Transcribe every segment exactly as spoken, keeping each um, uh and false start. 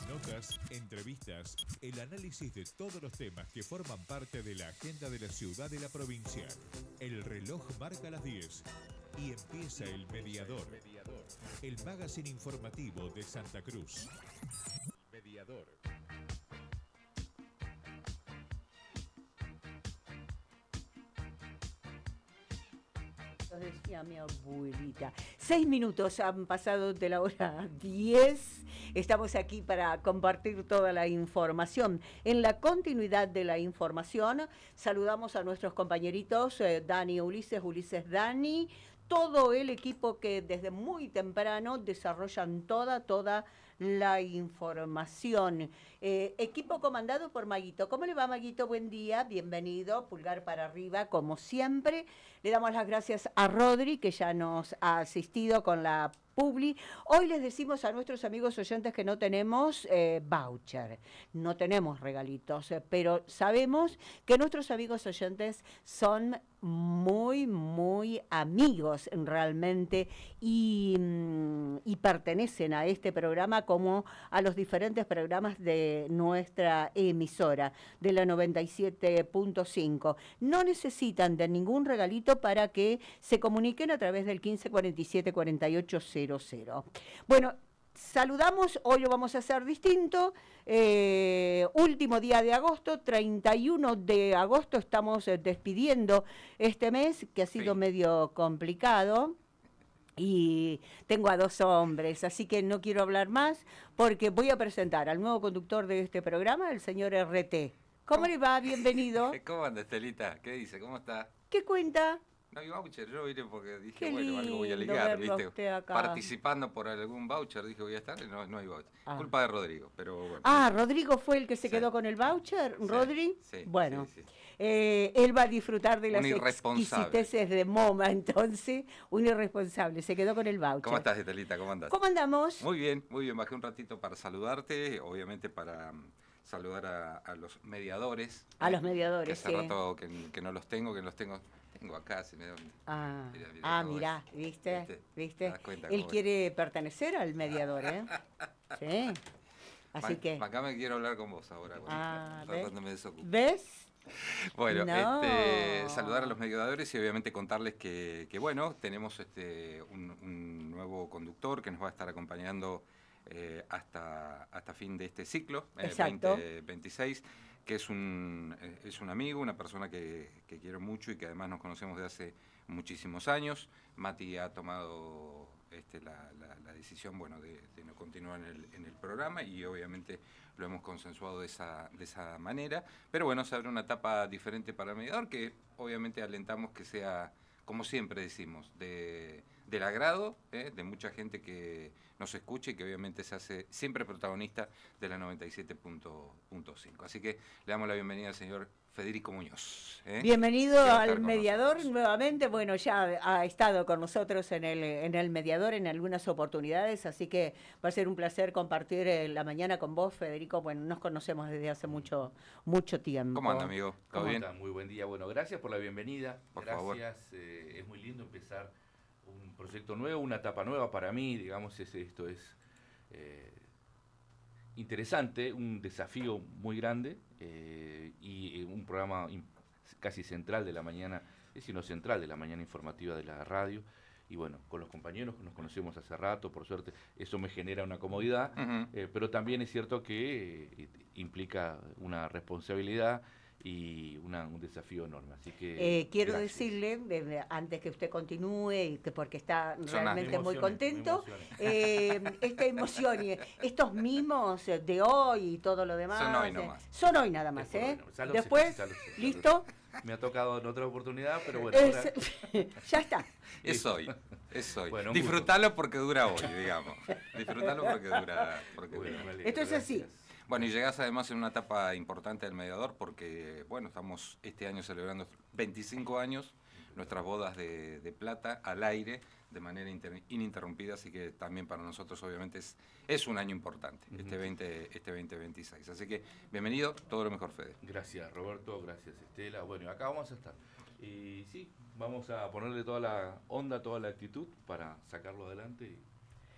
Notas, entrevistas, el análisis de todos los temas que forman parte de la agenda de la ciudad y la provincia. El reloj marca las diez y empieza El Mediador, el magazine informativo de Santa Cruz. Mediador. Decía mi abuelita. Seis minutos han pasado de la hora diez. Estamos aquí para compartir toda la información. En la continuidad de la información, saludamos a nuestros compañeritos eh, Dani Ulises, Ulises Dani, todo el equipo que desde muy temprano desarrollan toda, toda la información. Eh, equipo comandado por Maguito. ¿Cómo le va, Maguito? Buen día, bienvenido, pulgar para arriba, como siempre. Le damos las gracias a Rodri, que ya nos ha asistido con la Publi. Hoy les decimos a nuestros amigos oyentes que no tenemos eh, voucher, no tenemos regalitos, eh, pero sabemos que nuestros amigos oyentes son muy, muy amigos realmente y, y pertenecen a este programa como a los diferentes programas de nuestra emisora, de la noventa y siete punto cinco. No necesitan de ningún regalito para que se comuniquen a través del quince cuarenta y siete cuarenta y ocho cero cero. Bueno, saludamos, hoy lo vamos a hacer distinto, eh, último día de agosto, treinta y uno de agosto, estamos eh, despidiendo este mes que ha sido sí. medio complicado. Y tengo a dos hombres, así que no quiero hablar más porque voy a presentar al nuevo conductor de este programa, el señor R T. ¿Cómo, ¿Cómo? le va? Bienvenido. ¿Cómo anda, Estelita? ¿Qué dice? ¿Cómo está? ¿Qué cuenta? No hay voucher, yo vine porque dije, Qué bueno, algo voy a ligar, ¿viste? Acá. Participando por algún voucher, dije voy a estar, no, no hay voucher. Ah. Culpa de Rodrigo, pero bueno. Ah, Rodrigo fue el que se sí. quedó con el voucher, sí. ¿Rodri? Sí. Bueno, sí, sí. Eh, él va a disfrutar de las exquisiteces de MoMA, entonces, un irresponsable, se quedó con el voucher. ¿Cómo estás, Estelita? ¿Cómo andás? ¿Cómo andamos? Muy bien, muy bien, bajé un ratito para saludarte, obviamente para um, saludar a, a los mediadores. A eh, los mediadores, que hace sí. rato que, que no los tengo, que los tengo... Tengo acá, si me da un... Ah, mirá, mirá, ah, mirá ¿viste? ¿Viste? ¿Viste? Cuenta, Él quiere es? pertenecer al mediador, ¿eh? Sí. Así Ma, que... Acá me quiero hablar con vos ahora, cuando, ah, cuando me desocupo. ¿Ves? Bueno, no. este, saludar a los mediadores y obviamente contarles que, que bueno, tenemos este un, un nuevo conductor que nos va a estar acompañando eh, hasta, hasta fin de este ciclo, eh, veinte veintiséis, que es un, es un amigo, una persona que, que quiero mucho y que además nos conocemos de hace muchísimos años. Mati ha tomado este, la, la, la decisión bueno, de, de no continuar en el, en el programa y obviamente lo hemos consensuado de esa, de esa manera. Pero bueno, se abre una etapa diferente para el mediador que obviamente alentamos que sea, como siempre decimos, de, del agrado ¿eh? de mucha gente que nos escuche y que obviamente se hace siempre protagonista de la noventa y siete punto cinco. Así que le damos la bienvenida al señor Federico Muñoz. ¿eh? Bienvenido al mediador nosotros. Nuevamente. Bueno, ya ha estado con nosotros en el, en el mediador en algunas oportunidades, así que va a ser un placer compartir la mañana con vos, Federico. Bueno, nos conocemos desde hace mucho, mucho tiempo. ¿Cómo anda, amigo? ¿Cómo bien? Está? Muy buen día. Bueno, gracias por la bienvenida. Por gracias. Eh, es muy lindo empezar un proyecto nuevo, una etapa nueva para mí, digamos, es, esto es eh, interesante, un desafío muy grande eh, y un programa casi central de la mañana, es sino central de la mañana informativa de la radio. Y bueno, con los compañeros que nos conocemos hace rato, por suerte, eso me genera una comodidad, uh-huh. eh, pero también es cierto que eh, implica una responsabilidad y una, un desafío enorme. Así que eh, quiero gracias. decirle, eh, antes que usted continúe, y que porque está realmente muy contento, eh, esta emoción y estos mimos de hoy y todo lo demás, son hoy nomás. Eh, son hoy nada más, ¿eh? Bueno, Después, sé, sé, sé, ¿listo? Me ha tocado en otra oportunidad, pero bueno. Es, ahora... ya está. Es hoy, es hoy. Bueno, disfrutalo porque dura hoy, digamos. Disfrutalo porque dura. Porque bueno, dura. Alegro, Esto es así. Bueno, y llegás además en una etapa importante del mediador porque, bueno, estamos este año celebrando veinticinco años, nuestras bodas de, de plata al aire, de manera inter, ininterrumpida, así que también para nosotros obviamente es, es un año importante, uh-huh. este, veinte, este veinte veintiséis. Así que bienvenido, todo lo mejor, Fede. Gracias, Roberto, gracias, Estela. Bueno, acá vamos a estar. Y sí, vamos a ponerle toda la onda, toda la actitud para sacarlo adelante y pila.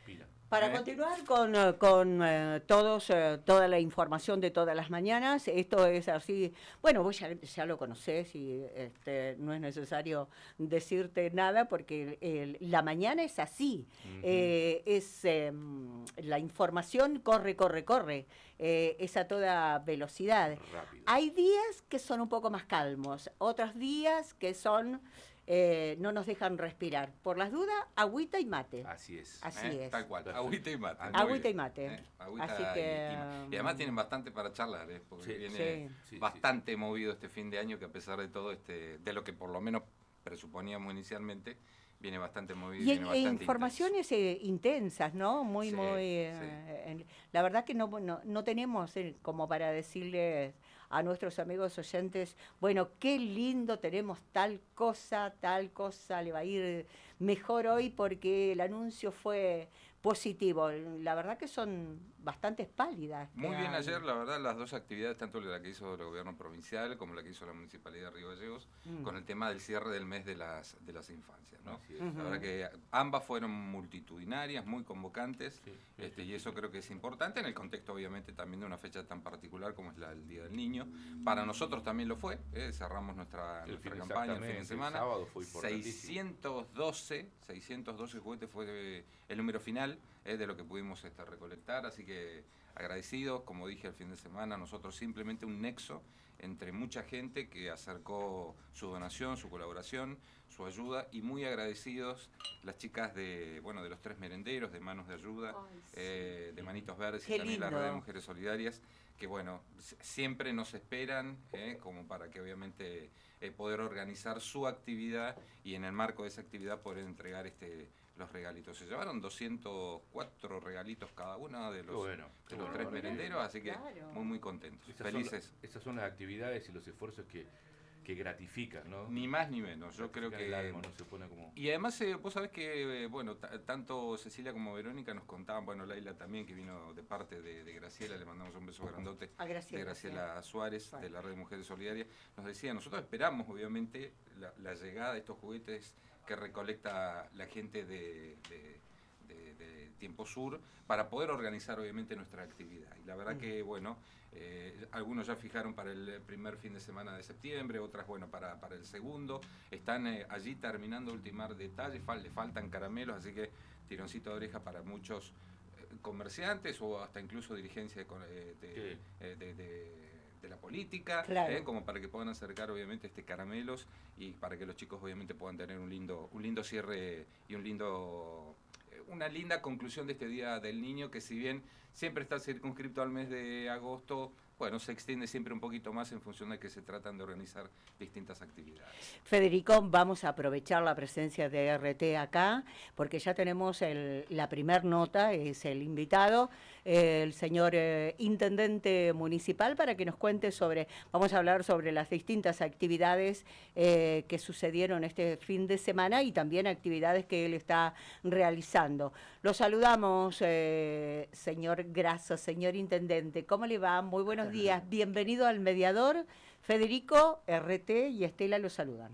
Para ¿Eh? continuar con, eh, con eh, todos, eh, toda la información de todas las mañanas, esto es así, bueno, vos ya, ya lo conocés y este, no es necesario decirte nada porque el, el, la mañana es así, uh-huh. eh, es eh, la información corre, corre, corre, eh, es a toda velocidad. Rápido. Hay días que son un poco más calmos, otros días que son... Eh, no nos dejan respirar. Por las dudas, agüita y mate. Así es. Así ¿Eh? es. Tal cual, agüita y mate. Agüita y mate. ¿Eh? Agüita Así que... y, y, y además tienen bastante para charlar, ¿eh? Porque sí, viene sí, sí, bastante sí. movido este fin de año, que a pesar de todo, este, de lo que por lo menos presuponíamos inicialmente, viene bastante movido. Y, viene e bastante informaciones eh, intensas, ¿no? Muy, sí, muy... Eh, sí. en, la verdad que no, no, no tenemos eh, como para decirles a nuestros amigos oyentes, bueno, qué lindo, tenemos tal cosa, tal cosa, le va a ir mejor hoy porque el anuncio fue positivo. La verdad que son bastantes pálidas. Muy bien hay. ayer, la verdad, las dos actividades, tanto la que hizo el gobierno provincial como la que hizo la Municipalidad de Río Gallegos, mm. con el tema del cierre del mes de las de las infancias, ¿no? Uh-huh. La verdad que ambas fueron multitudinarias, muy convocantes, sí, sí, este, sí, y eso sí. creo que es importante en el contexto, obviamente, también de una fecha tan particular como es la, el Día del Niño. Para nosotros también lo fue, ¿eh? Cerramos nuestra, nuestra campaña el fin de semana. El sábado fue seiscientos doce, seiscientos doce juguetes fue el número final eh, de lo que pudimos este, recolectar, así que agradecidos, como dije el fin de semana, nosotros simplemente un nexo entre mucha gente que acercó su donación, su colaboración, su ayuda, y muy agradecidos las chicas de, bueno, de los tres merenderos, de Manos de Ayuda, Ay, sí. eh, de Manitos Verdes Qué y también lindo. la Red de Mujeres Solidarias, que bueno, siempre nos esperan, eh, como para que obviamente eh, poder organizar su actividad y en el marco de esa actividad poder entregar este los regalitos. Se llevaron doscientos cuatro regalitos cada uno de los, bueno, de los bueno, tres bueno, merenderos, así que claro. muy muy contentos, esas felices. Son, esas son las actividades y los esfuerzos que, que gratifican, ¿no? Ni más ni menos, yo creo que... El alma, ¿no? Se pone como... Y además, eh, vos sabés que, eh, bueno, tanto Cecilia como Verónica nos contaban, bueno, Laila también, que vino de parte de, de Graciela, le mandamos un beso grandote, a Graciela, de Graciela sí. Suárez, bueno. de la Red de Mujeres Solidarias, nos decía, nosotros esperamos, obviamente, la, la llegada de estos juguetes que recolecta la gente de, de, de, de Tiempo Sur para poder organizar obviamente nuestra actividad. Y la verdad mm. que, bueno, eh, algunos ya fijaron para el primer fin de semana de septiembre, otras, bueno, para, para el segundo. Están eh, allí terminando de ultimar detalles, fal, le faltan caramelos, así que tironcito de oreja para muchos eh, comerciantes o hasta incluso dirigencia de, de, de, eh, de, de de la política, claro. eh, como para que puedan acercar obviamente este caramelos y para que los chicos obviamente puedan tener un lindo un lindo cierre y un lindo eh, una linda conclusión de este Día del Niño, que si bien siempre está circunscripto al mes de agosto, bueno, se extiende siempre un poquito más en función de que se tratan de organizar distintas actividades. Federico, vamos a aprovechar la presencia de R T acá, porque ya tenemos el, la primer nota, es el invitado, eh, el señor eh, Intendente Municipal, para que nos cuente sobre, vamos a hablar sobre las distintas actividades eh, que sucedieron este fin de semana y también actividades que él está realizando. Lo saludamos, eh, señor Grasso, señor Intendente, ¿cómo le va? Muy buenos días, bienvenido al Mediador. Federico, R T y Estela los saludan.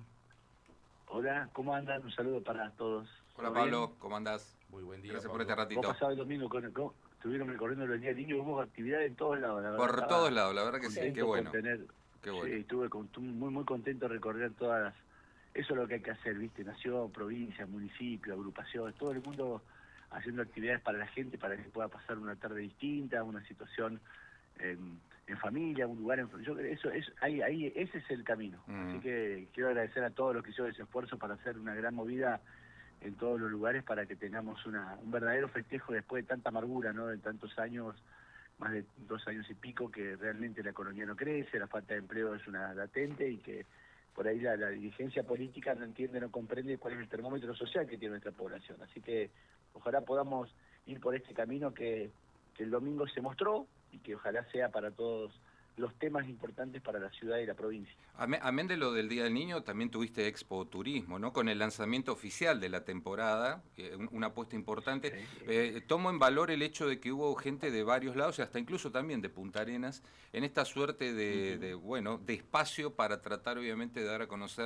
Hola, ¿cómo andan? Un saludo para todos. Hola Pablo, ¿cómo andás? Muy buen día. Gracias Pablo. por este ratito. ¿Cómo pasaba el domingo? Con, con, estuvieron recorriendo los días niños, hubo actividad en todos lados. La verdad, por todos lados, la verdad que sí, qué bueno. Tener, qué bueno. Sí, estuve con, muy muy contento de recorrer todas las... Eso es lo que hay que hacer, ¿viste? Nación, provincia, municipio, agrupaciones, todo el mundo haciendo actividades para la gente, para que pueda pasar una tarde distinta, una situación... En, en familia, un lugar en yo eso es ahí ahí ese es el camino. Mm. Así que quiero agradecer a todos los que hicieron ese esfuerzo para hacer una gran movida en todos los lugares para que tengamos una un verdadero festejo después de tanta amargura, ¿no? De tantos años, más de dos años y pico, que realmente la economía no crece, la falta de empleo es una latente y que por ahí la, la dirigencia política no entiende, no comprende cuál es el termómetro social que tiene nuestra población. Así que ojalá podamos ir por este camino que, que el domingo se mostró y que ojalá sea para todos los temas importantes para la ciudad y la provincia. Amén de lo del Día del Niño, también tuviste Expo Turismo, ¿no? Con el lanzamiento oficial de la temporada, eh, una apuesta importante. Sí, eh, tomo en valor el hecho de que hubo gente de varios lados, y hasta incluso también de Punta Arenas, en esta suerte de, uh-huh. de bueno, de espacio para tratar obviamente de dar a conocer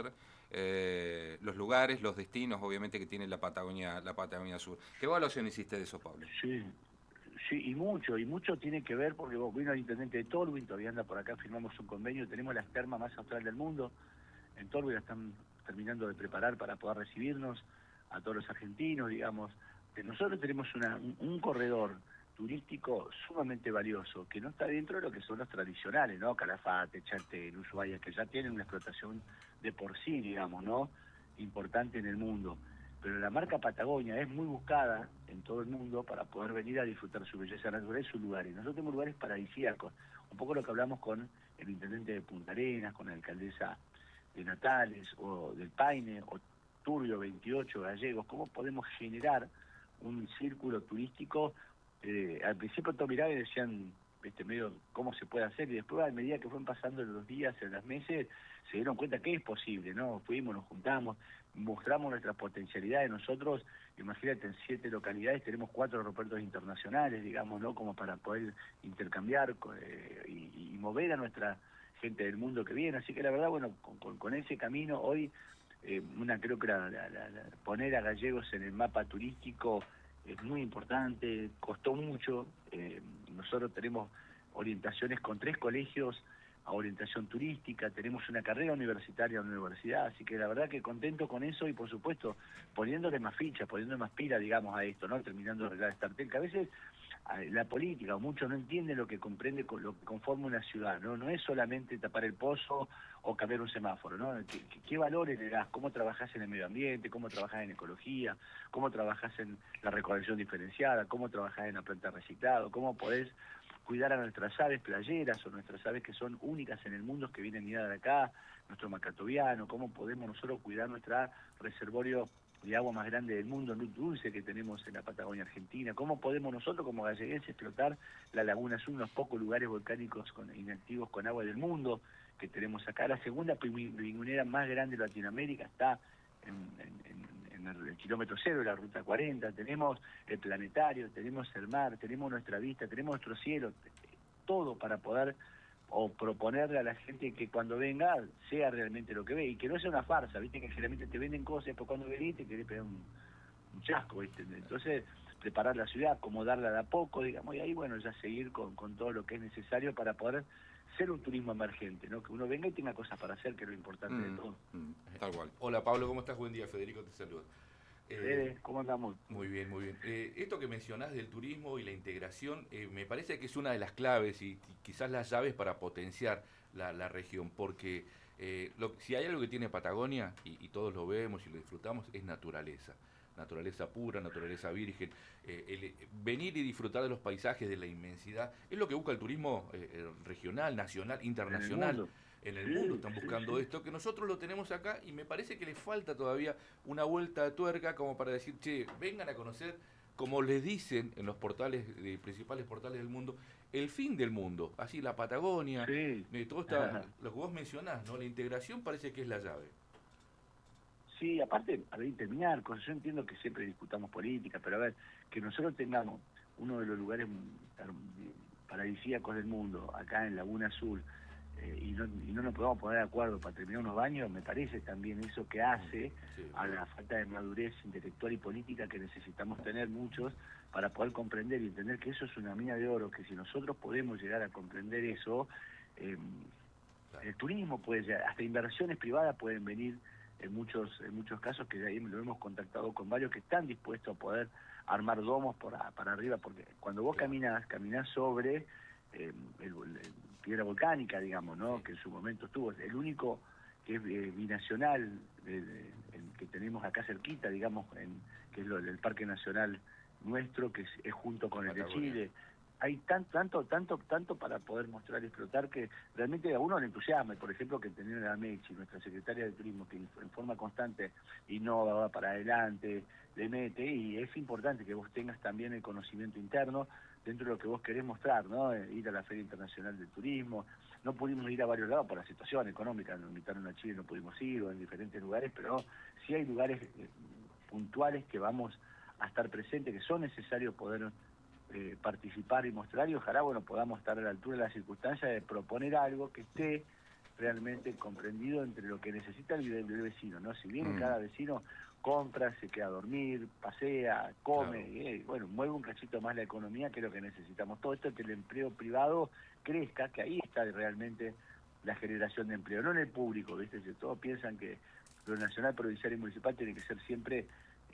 eh, los lugares, los destinos, obviamente, que tiene la Patagonia, la Patagonia Sur. ¿Qué evaluación hiciste de eso, Pablo? Sí, sí, y mucho, y mucho tiene que ver porque vos, vino el intendente de Tolwyn, todavía anda por acá, firmamos un convenio, tenemos la terma más austral del mundo, en Tolwyn la están terminando de preparar para poder recibirnos a todos los argentinos, digamos. Nosotros tenemos una, un, un corredor turístico sumamente valioso, que no está dentro de lo que son los tradicionales, ¿no? Calafate, Chaltén, Ushuaia, que ya tienen una explotación de por sí, digamos, ¿no? Importante en el mundo. Pero la marca Patagonia es muy buscada en todo el mundo para poder venir a disfrutar su belleza natural y sus lugares. Nosotros tenemos lugares paradisíacos, un poco lo que hablamos con el intendente de Punta Arenas, con la alcaldesa de Natales, o del Paine, o Turbio veintiocho, Gallegos, cómo podemos generar un círculo turístico. Eh, al principio todos miraban y decían, este medio, cómo se puede hacer, y después a medida que fueron pasando los días, en los meses, se dieron cuenta que es posible, ¿no? Fuimos, nos juntamos, mostramos nuestras potencialidades. Nosotros, imagínate, en siete localidades tenemos cuatro aeropuertos internacionales, digamos, ¿no? Como para poder intercambiar eh, y, y mover a nuestra gente del mundo que viene. Así que la verdad, bueno, con, con, con ese camino hoy, eh, una creo que la, la, la, la, poner a Gallegos en el mapa turístico es muy importante, costó mucho. Eh, nosotros tenemos orientaciones con tres colegios a orientación turística, tenemos una carrera universitaria en la universidad, así que la verdad que contento con eso y por supuesto poniéndole más fichas, poniéndole más pila, digamos, a esto, ¿no? Terminando de arreglar Startel, que a veces la política, o muchos no entienden lo que comprende, lo que conforma una ciudad, ¿no? No es solamente tapar el pozo o cambiar un semáforo, ¿no? ¿Qué, qué, qué valores le das? ¿Cómo trabajás en el medio ambiente? ¿Cómo trabajás en ecología? ¿Cómo trabajás en la recolección diferenciada? ¿Cómo trabajás en la planta de reciclado? ¿Cómo podés cuidar a nuestras aves playeras o nuestras aves que son únicas en el mundo, que vienen miradas de acá, nuestro macatoviano? ¿Cómo podemos nosotros cuidar nuestra reservorio de agua más grande del mundo, luz dulce, que tenemos en la Patagonia Argentina? ¿Cómo podemos nosotros como galleguenses explotar la Laguna Azul, unos pocos lugares volcánicos con, inactivos con agua del mundo que tenemos acá? La segunda pingüinera más grande de Latinoamérica está en, en, en el, el kilómetro cero de la ruta cuarenta, tenemos el planetario, tenemos el mar, tenemos nuestra vista, tenemos nuestro cielo, todo para poder o proponerle a la gente que cuando venga sea realmente lo que ve y que no sea una farsa, viste que generalmente te venden cosas, pero cuando venís te querés pegar un, un chasco, ¿viste? Entonces preparar la ciudad, acomodarla de a poco, digamos, y ahí bueno, ya seguir con, con todo lo que es necesario para poder ser un turismo emergente, ¿no? Que uno venga y tenga cosas para hacer, que es lo importante mm, de todo. Mm, tal cual. Hola Pablo, ¿cómo estás? Buen día, Federico te saluda. Eh, ¿Cómo andamos? Muy bien, muy bien. Eh, esto que mencionás del turismo y la integración, eh, me parece que es una de las claves y, y quizás las llaves para potenciar la, la región, porque eh, lo, si hay algo que tiene Patagonia, y, y todos lo vemos y lo disfrutamos, es naturaleza. Naturaleza pura, naturaleza virgen. Eh, el, venir y disfrutar de los paisajes, de la inmensidad, es lo que busca el turismo eh, regional, nacional, internacional. En el mundo están buscando esto, que nosotros lo tenemos acá y me parece que les falta todavía una vuelta de tuerca como para decir, che, vengan a conocer, como les dicen en los portales, eh, principales portales del mundo, el fin del mundo, así la Patagonia, sí. eh, todo está, lo que vos mencionás, ¿no? La integración parece que es la llave. Sí, aparte, a ver, terminar, cosas, yo entiendo que siempre discutamos política, pero a ver, que nosotros tengamos uno de los lugares paradisíacos del mundo, acá en Laguna Azul, Eh, y, no, y no nos podemos poner de acuerdo para terminar unos baños, me parece también eso que hace sí, a la falta de madurez intelectual y política que necesitamos tener muchos para poder comprender y entender que eso es una mina de oro, que si nosotros podemos llegar a comprender eso, eh, el turismo puede llegar, hasta inversiones privadas pueden venir en muchos en muchos casos, que de ahí lo hemos contactado con varios que están dispuestos a poder armar domos por a, para arriba, porque cuando vos caminas, caminás sobre eh, el, el piedra volcánica, digamos, ¿no? Sí. Que en su momento estuvo, el único que es eh, binacional de, de, el que tenemos acá cerquita, digamos, en, que es lo, el Parque Nacional nuestro, que es, es junto con el de Chile. Hay tan, tanto, tanto, tanto para poder mostrar y explotar que realmente a uno le entusiasma. Por ejemplo, que tener a Mechi, nuestra secretaria de Turismo, que en forma constante innova, va para adelante, le mete, y es importante que vos tengas también el conocimiento interno dentro de lo que vos querés mostrar, ¿no? Ir a la Feria Internacional del Turismo. No pudimos ir a varios lados por la situación económica, nos invitaron a Chile, no pudimos ir, o en diferentes lugares, pero sí hay lugares eh, puntuales que vamos a estar presentes, que son necesarios poder eh, participar y mostrar, y ojalá, bueno, podamos estar a la altura de las circunstancias de proponer algo que esté realmente comprendido entre lo que necesita el, el vecino, ¿no? Si viene Mm. cada vecino, compra, se queda a dormir, pasea, come, Claro. eh, bueno, mueve un cachito más la economía, que es lo que necesitamos. Todo esto, que el empleo privado crezca, que ahí está realmente la generación de empleo, no en el público, ¿viste? Si todos piensan que lo nacional, provincial y municipal tiene que ser siempre,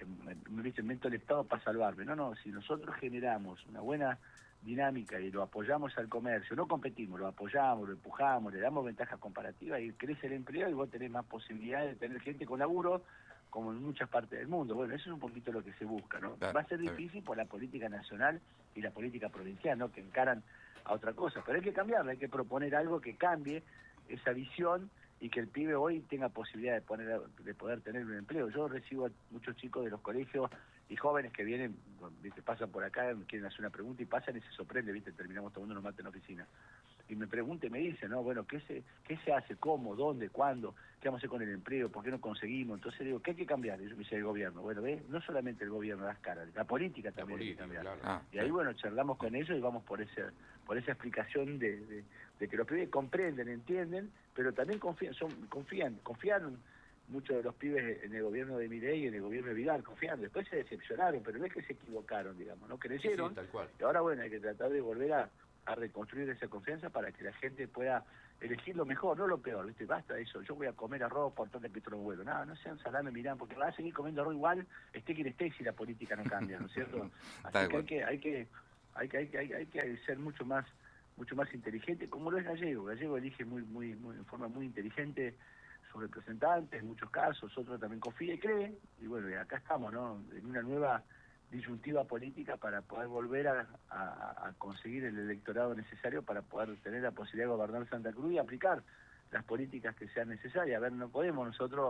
me dice, invento el Estado para salvarme. No, no, si nosotros generamos una buena dinámica y lo apoyamos al comercio, no competimos, lo apoyamos, lo empujamos, le damos ventajas comparativas y crece el empleo y vos tenés más posibilidades de tener gente con laburo, como en muchas partes del mundo. Bueno, eso es un poquito lo que se busca, ¿no? Claro, Va a ser está bien. difícil por la política nacional y la política provincial, ¿no? Que encaran a otra cosa, pero hay que cambiarla, hay que proponer algo que cambie esa visión y que el pibe hoy tenga posibilidad de poner de poder tener un empleo. Yo recibo a muchos chicos de los colegios y jóvenes que vienen, ¿viste? Pasan por acá, quieren hacer una pregunta y pasan y se sorprende, ¿viste? Terminamos tomando unos mates en la oficina. Y me pregunta y me dice, ¿no? Bueno, ¿qué se qué se hace? ¿Cómo? ¿Dónde? ¿Cuándo? ¿Qué vamos a hacer con el empleo? ¿Por qué no conseguimos? Entonces digo, ¿qué hay que cambiar? Y yo me dice, el gobierno. Bueno, ¿ves? No solamente el gobierno las caras, la política La también política, hay que cambiar. claro. Ah, Y ahí, sí. bueno, charlamos con ellos y vamos por ese, por esa explicación de, de, de que los pibes comprenden, entienden, pero también confían, son, confían, confiaron muchos de los pibes en el gobierno de Milei y en el gobierno de Vidal, confían, después se decepcionaron, pero no es que se equivocaron, digamos, no Sí, sí, creyeron, tal cual. y ahora, bueno, hay que tratar de volver a, a reconstruir esa confianza para que la gente pueda elegir lo mejor, no lo peor, ¿viste? Basta de eso, yo voy a comer arroz por tanto que no vuelo, no, no sean salame, mirán, porque va a seguir comiendo arroz igual, esté quien esté, si la política no cambia, ¿no es cierto? Tal Así que hay cual. que, hay que, hay que, hay que, hay, hay que ser mucho más, mucho más inteligente, como lo es Gallego. Gallego elige muy, muy, muy, en forma muy inteligente sus representantes, en muchos casos, otros también confía y cree, y bueno, y acá estamos, ¿no? En una nueva disyuntiva política para poder volver a, a, a conseguir el electorado necesario para poder tener la posibilidad de gobernar Santa Cruz y aplicar las políticas que sean necesarias. A ver, no podemos nosotros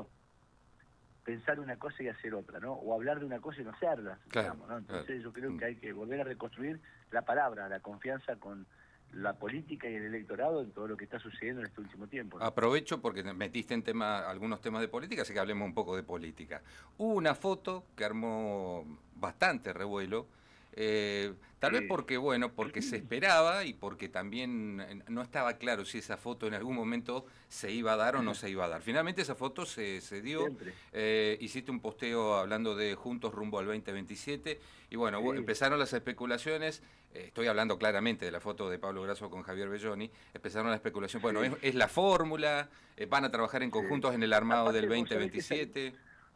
pensar una cosa y hacer otra, ¿no? O hablar de una cosa y no hacerla, Claro, digamos, ¿no? Entonces claro. yo creo Mm. que hay que volver a reconstruir la palabra, la confianza con la política y el electorado en todo lo que está sucediendo en este último tiempo, ¿no? Aprovecho porque te metiste en tema, algunos temas de política, así que hablemos un poco de política. Hubo una foto que armó bastante revuelo, eh, tal vez Sí. porque, bueno, porque se esperaba y porque también eh, no estaba claro si esa foto en algún momento se iba a dar o no se iba a dar. Finalmente esa foto se, se dio, Siempre. eh, hiciste un posteo hablando de Juntos rumbo al veinte veintisiete y bueno, Sí. empezaron las especulaciones. Estoy hablando claramente de la foto de Pablo Grasso con Javier Belloni, empezaron la especulación, bueno, Sí. es, es la fórmula, eh, van a trabajar en conjuntos Sí. en el armado Aparte, del vos veinte sabés que sal- veintisiete.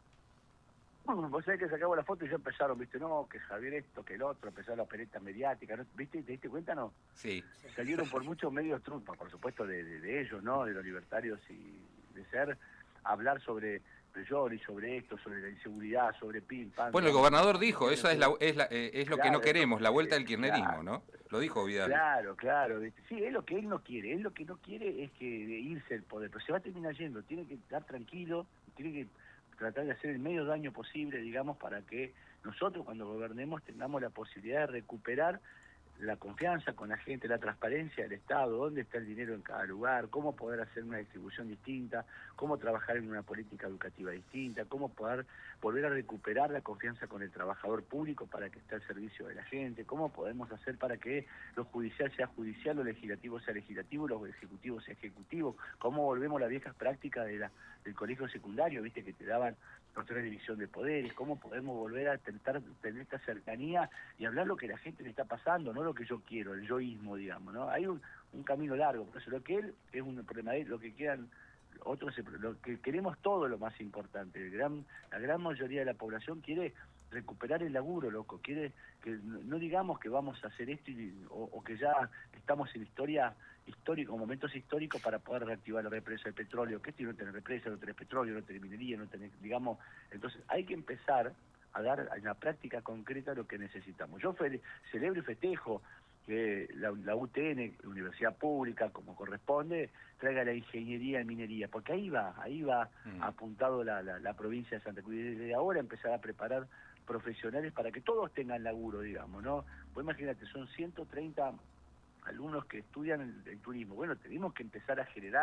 Bueno, vos sabés que sacamos la foto y ya empezaron, viste, no, que Javier esto, que el otro, empezó la pereta mediática, ¿no? ¿Viste? ¿Te diste cuenta, no? Sí, Salieron por muchos medios trumpa, por supuesto de, de, de ellos, ¿no? De los libertarios y de ser, hablar sobre Belloni, sobre esto, sobre la inseguridad, sobre pim, pam. bueno, el digamos, gobernador no, dijo, no, esa es, no, la, es, la, eh, es lo que claro, no queremos, la vuelta eh, del kirchnerismo, claro, ¿no? Lo dijo Vidal. Claro, claro, ¿viste? Sí, es lo que él no quiere, él lo que no quiere es que de irse el poder, pero se va a terminar yendo, tiene que estar tranquilo, tiene que tratar de hacer el medio daño posible, digamos, para que nosotros cuando gobernemos tengamos la posibilidad de recuperar la confianza con la gente, la transparencia del Estado, dónde está el dinero en cada lugar, cómo poder hacer una distribución distinta, cómo trabajar en una política educativa distinta, cómo poder volver a recuperar la confianza con el trabajador público para que esté al servicio de la gente, cómo podemos hacer para que lo judicial sea judicial, lo legislativo sea legislativo, lo ejecutivo sea ejecutivo, cómo volvemos a las viejas prácticas de la, del colegio secundario, viste, que te daban otra división de poderes, cómo podemos volver a intentar tener esta cercanía y hablar lo que la gente le está pasando, no lo que yo quiero, el yoísmo, digamos, ¿no? Hay un, un camino largo, por eso lo que él es un problema de él, lo que quieran otros, lo que queremos todo lo más importante, el gran, la gran mayoría de la población quiere recuperar el laburo, loco, quiere que no, no digamos que vamos a hacer esto y, o, o que ya estamos en historia histórico, momentos históricos para poder reactivar la represa del petróleo, que esto no tener represa, no tener petróleo, no tener minería, no tener, digamos, entonces hay que empezar a dar en la práctica concreta lo que necesitamos. Yo fe, celebro y festejo que la, la U T N, Universidad Pública, como corresponde, traiga la ingeniería en minería, porque ahí va, ahí va mm. apuntado la, la, la provincia de Santa Cruz, y desde ahora empezar a preparar profesionales para que todos tengan laburo, digamos, ¿no? Pues imagínate, son ciento treinta alumnos que estudian el, el turismo. Bueno, tenemos que empezar a generar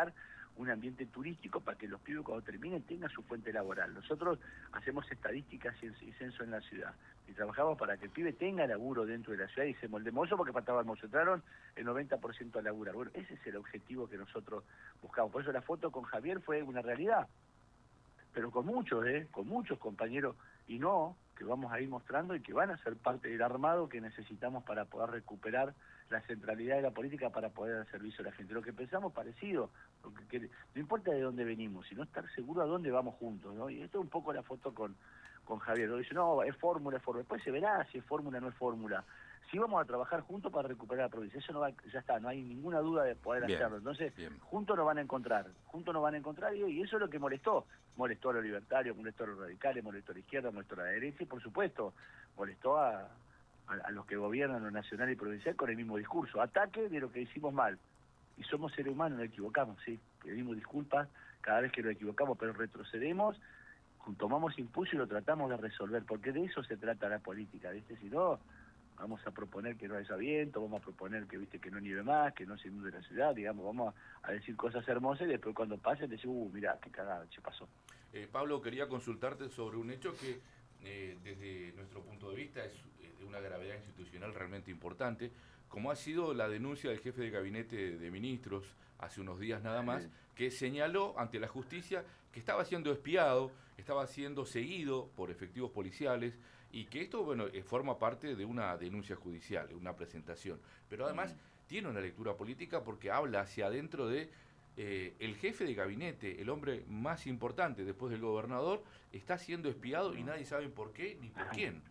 un ambiente turístico para que los pibes cuando terminen tengan su fuente laboral. Nosotros hacemos estadísticas y censo en la ciudad y trabajamos para que el pibe tenga laburo dentro de la ciudad y se moldemos eso porque faltábamos, entraron el noventa por ciento a laburar. Bueno, ese es el objetivo que nosotros buscamos. Por eso la foto con Javier fue una realidad, pero con muchos, ¿eh? con muchos compañeros, y no, que vamos a ir mostrando y que van a ser parte del armado que necesitamos para poder recuperar la centralidad de la política para poder dar servicio a la gente. Lo que pensamos parecido, lo que, que, no importa de dónde venimos, sino estar seguro a dónde vamos juntos, ¿no? Y esto es un poco la foto con, con Javier, ¿no? Dice, no, es fórmula, es fórmula. Después se verá si es fórmula o no es fórmula. Sí vamos a trabajar juntos para recuperar la provincia, eso no va, ya está, no hay ninguna duda de poder bien, hacerlo. Entonces, bien. juntos nos van a encontrar, juntos nos van a encontrar y, y eso es lo que molestó. Molestó a los libertarios, molestó a los radicales, molestó a la izquierda, molestó a la derecha y por supuesto molestó a, a, a los que gobiernan lo nacional y provincial con el mismo discurso. Ataque de lo que hicimos mal. Y somos seres humanos, nos equivocamos, sí. Pedimos disculpas cada vez que nos equivocamos, pero retrocedemos, tomamos impulso y lo tratamos de resolver, porque de eso se trata la política, ¿viste? Si no, vamos a proponer que no haya viento, vamos a proponer que viste que no nieve más, que no se inunde la ciudad, digamos, vamos a, a decir cosas hermosas y después cuando pase decimos, uh, mirá, qué cagada, se pasó. Eh, Pablo, quería consultarte sobre un hecho que eh, desde nuestro punto de vista es de una gravedad institucional realmente importante, como ha sido la denuncia del jefe de gabinete de ministros hace unos días nada más, sí. que señaló ante la justicia que estaba siendo espiado, estaba siendo seguido por efectivos policiales, y que esto, bueno, eh, forma parte de una denuncia judicial, de una presentación. Pero además mm. tiene una lectura política porque habla hacia adentro de eh, el jefe de gabinete, el hombre más importante después del gobernador, está siendo espiado y nadie sabe por qué ni por quién.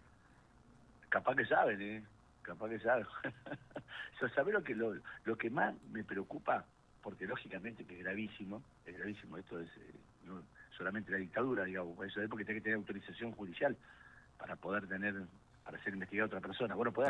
Capaz que saben, ¿eh? Capaz que saben. ¿Sabés lo que, lo, lo que más me preocupa? Porque lógicamente que es gravísimo, es gravísimo, esto es eh, no, solamente la dictadura, digamos, por eso es porque tiene que tener autorización judicial para poder tener, para ser investigada otra persona. Bueno, puede